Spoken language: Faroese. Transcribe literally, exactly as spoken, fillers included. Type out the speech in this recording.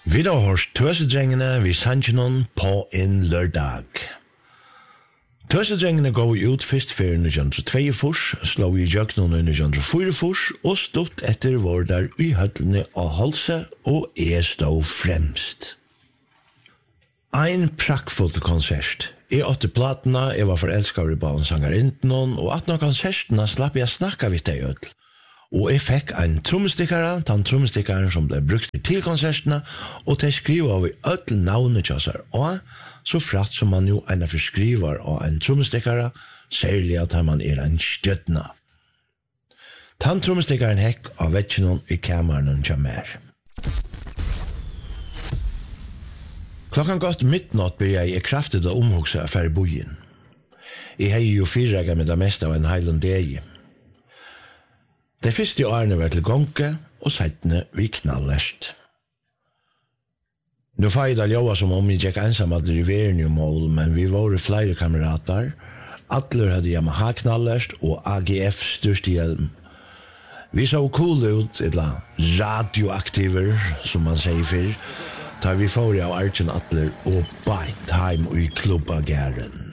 Vi har hørt Tøsedrengene vi sannsjonen på en lørdag. Tøsedrengene går ut først for nitton tjueto, slå i jøknen i nitton fyrtifire og stått etter vårdar i høllene av halse og er stå fremst. Ein prakkfull konsert. Jeg åtte platene, jeg var forelskar i balensangerinten, og at noen konsertene slapp jeg snakka vidt deg ut. Og jeg fikk en trommestikkere, den trommestikkeren som ble brukt til konsertene, og til skriva av i ødel navnet til seg, og så fratt som man jo en forskriver av en trommestikkere, særlig at man er en støttene. Den trommestikkeren hekk av vettjenen i kammeren til mer. Klokkan gått midnatt blir jeg i kraftet å omhugsa for bojen. Jeg har jo fyrrega med det meste av en heiland deg. Det første årene var til gonke, og settene vi knallest. Nå får jeg da lova som om jeg gikk ensam at i verden i mål, men vi var flere kamerater. Atler hadde Yamaha knallest, og A G F største hjelm. Vi så cool ut, eller radioaktiver, som man sier før, tar vi for av Arjen Atler og beint heim i klubba gæren.